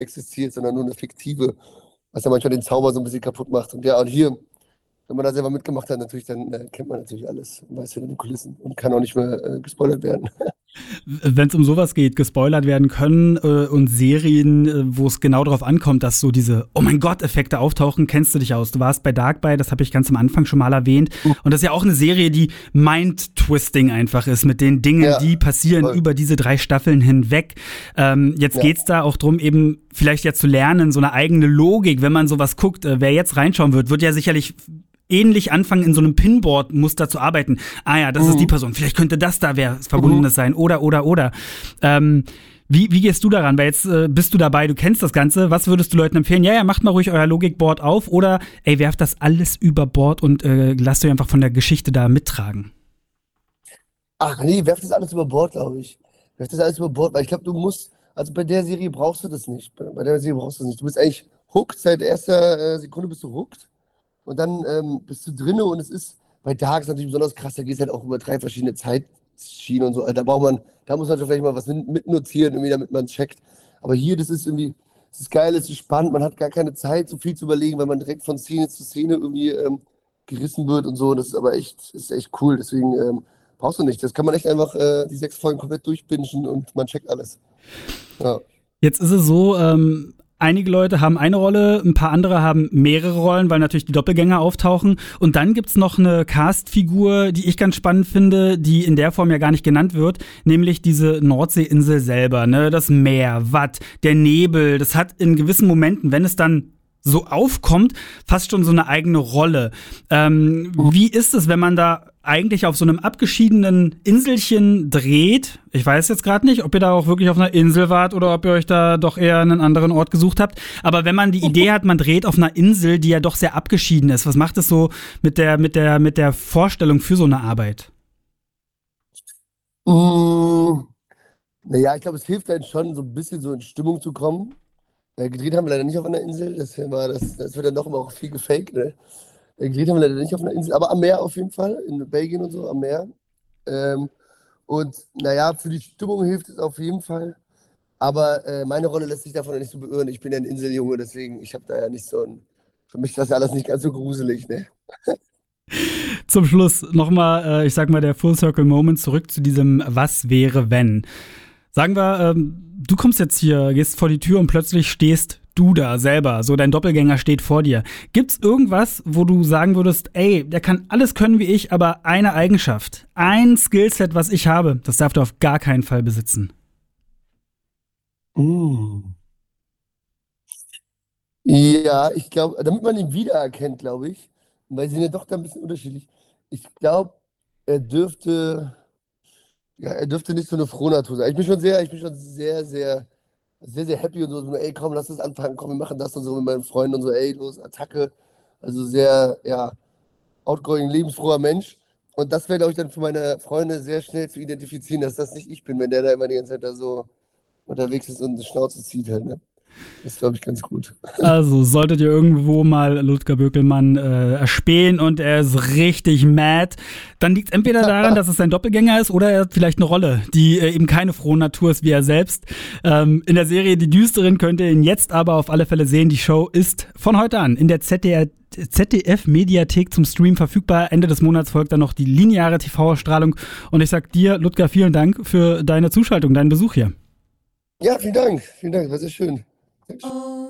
existiert, sondern nur eine fiktive, was ja manchmal den Zauber so ein bisschen kaputt macht. Und ja, und hier, wenn man da selber mitgemacht hat, natürlich, dann kennt man natürlich alles und weiß hinter den Kulissen und kann auch nicht mehr gespoilert werden. Wenn es um sowas geht, gespoilert werden können und Serien, wo es genau darauf ankommt, dass so diese Oh mein Gott-Effekte auftauchen, kennst du dich aus. Du warst bei Dark bei, das habe ich ganz am Anfang schon mal erwähnt. Und das ist ja auch eine Serie, die Mind-Twisting einfach ist, mit den Dingen, Ja, die passieren voll. über diese 3 Staffeln hinweg. Jetzt Ja. geht's da auch drum, eben vielleicht ja zu lernen, so eine eigene Logik, wenn man sowas guckt. Wer jetzt reinschauen wird ja sicherlich ähnlich anfangen, in so einem Pinboard-Muster zu arbeiten. Ah ja, das ist die Person. Vielleicht könnte das da wer Verbundenes sein. Oder. Wie gehst du daran? Weil jetzt bist du dabei, du kennst das Ganze. Was würdest du Leuten empfehlen? Ja, macht mal ruhig euer Logikboard auf. Oder, werft das alles über Bord und lasst euch einfach von der Geschichte da mittragen. Ach nee, werf das alles über Bord, glaube ich. Werf das alles über Bord, weil ich glaube, du musst, also bei der Serie brauchst du das nicht. Bei der Serie brauchst du das nicht. Du bist eigentlich hooked, seit erster Sekunde bist du hooked. Und dann bist du drinne und es ist, bei Dark ist natürlich besonders krass, da geht es halt auch über 3 verschiedene Zeitschienen und so. Also da muss man schon vielleicht mal was mitnotieren, irgendwie, damit man checkt. Aber hier, das ist irgendwie, es ist geil, es ist spannend, man hat gar keine Zeit, so viel zu überlegen, weil man direkt von Szene zu Szene irgendwie gerissen wird und so. Das ist aber echt cool. Deswegen brauchst du nicht. Das kann man echt einfach die 6 Folgen komplett durchbingen und man checkt alles. Ja. Jetzt ist es so, einige Leute haben eine Rolle, ein paar andere haben mehrere Rollen, weil natürlich die Doppelgänger auftauchen. Und dann gibt's noch eine Castfigur, die ich ganz spannend finde, die in der Form ja gar nicht genannt wird, nämlich diese Nordseeinsel selber, ne? Das Meer, Watt, der Nebel, das hat in gewissen Momenten, wenn es dann so aufkommt, fast schon so eine eigene Rolle. Wie ist es, wenn man da eigentlich auf so einem abgeschiedenen Inselchen dreht? Ich weiß jetzt gerade nicht, ob ihr da auch wirklich auf einer Insel wart oder ob ihr euch da doch eher einen anderen Ort gesucht habt. Aber wenn man die Idee hat, man dreht auf einer Insel, die ja doch sehr abgeschieden ist, was macht es so mit der Vorstellung für so eine Arbeit? Mm, naja, ich glaube, es hilft halt schon, so ein bisschen so in Stimmung zu kommen. Gedreht haben wir leider nicht auf einer Insel, das wird dann doch immer auch viel gefaked, ne? Gedreht haben wir leider nicht auf einer Insel, aber am Meer auf jeden Fall, in Belgien und so, am Meer. Ähm, und naja, für die Stimmung hilft es auf jeden Fall. Aber meine Rolle lässt sich davon nicht so beirren. Ich bin ja ein Inseljunge, deswegen, ich habe da ja nicht so ein. Für mich ist das ja alles nicht ganz so gruselig, ne? Zum Schluss nochmal, ich sag mal, der Full Circle Moment zurück zu diesem Was wäre wenn. Sagen wir, du kommst jetzt hier, gehst vor die Tür und plötzlich stehst du da selber, so dein Doppelgänger steht vor dir. Gibt's irgendwas, wo du sagen würdest, ey, der kann alles können wie ich, aber eine Eigenschaft, ein Skillset, was ich habe, das darf der auf gar keinen Fall besitzen? Mm. Ja, ich glaube, damit man ihn wiedererkennt, glaube ich, weil sie sind ja doch da ein bisschen unterschiedlich. Ich glaube, er dürfte, er dürfte nicht so eine Frohnatur sein. Ich bin schon sehr happy und so, ey, komm, lass das anfangen, komm, wir machen das und so mit meinen Freunden und so, ey, los, Attacke. Also sehr, ja, outgoing, lebensfroher Mensch. Und das wäre, glaube ich, dann für meine Freunde sehr schnell zu identifizieren, dass das nicht ich bin, wenn der da immer die ganze Zeit da so unterwegs ist und die Schnauze zieht halt, ne? Das ist, glaube ich, ganz gut. Also, solltet ihr irgendwo mal Ludger Böckelmann erspähen und er ist richtig mad, dann liegt es entweder daran, dass es sein Doppelgänger ist oder er hat vielleicht eine Rolle, die eben keine frohe Natur ist wie er selbst. In der Serie Die Düsteren könnt ihr ihn jetzt aber auf alle Fälle sehen. Die Show ist von heute an in der ZDF-Mediathek zum Stream verfügbar. Ende des Monats folgt dann noch die lineare TV-Ausstrahlung. Und ich sag dir, Ludger, vielen Dank für deine Zuschaltung, deinen Besuch hier. Ja, vielen Dank, war sehr schön. Dankeschön.